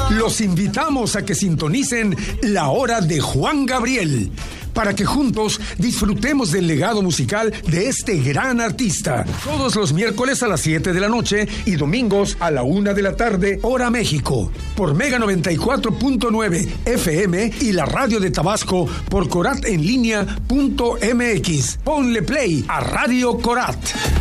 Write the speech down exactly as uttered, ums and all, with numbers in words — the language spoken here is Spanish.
Los invitamos a que sintonicen La Hora de Juan Gabriel, para que juntos disfrutemos del legado musical de este gran artista. Todos los miércoles a las siete de la noche y domingos a la una de la tarde, hora México, por Mega noventa y cuatro punto nueve F M y la radio de Tabasco por corat en línea punto m x. Ponle play a Radio Corat.